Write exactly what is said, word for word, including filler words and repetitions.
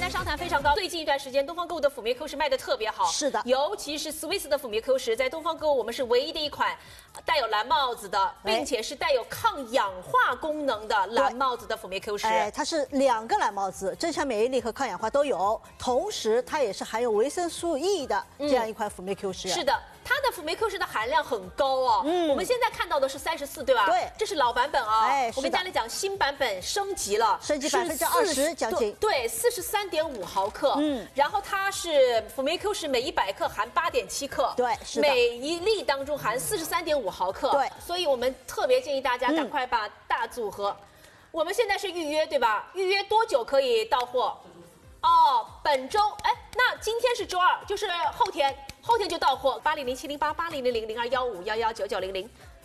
单商谈非常高。最近一段时间，东方购物的辅酶 Q 十卖的特别好。 是的， 尤其是 Swiss 的辅酶 Q 十，在东方购物我们是唯一的一款带有蓝帽子的，并且是带有抗氧化功能的蓝帽子的辅酶 Q 十。 哎，它是两个蓝帽子，增强免疫力和抗氧化都有，同时它也是含有维生素 E 的这样一款辅酶 Q 十。 是的。 它的辅酶 Q 十的含量很高哦，嗯，我们现在看到的是三十四，对吧？ 对， 这是老版本啊。 哎， 我跟大家讲，新版本升级了， 升级百分之二十将近。 对，四十三点五毫克。嗯，然后它是辅酶 Q 十，每一百克含八点七克。 对，是的。 每一粒当中含四十三点五毫克。 对， 所以我们特别建议大家赶快把大组合。嗯、我们现在是预约，对吧？预约多久可以到货？哦，本周，哎，那今天是周二，就是后天。 后天就到货，八零零七零八八零零零零二幺五幺幺九九零零。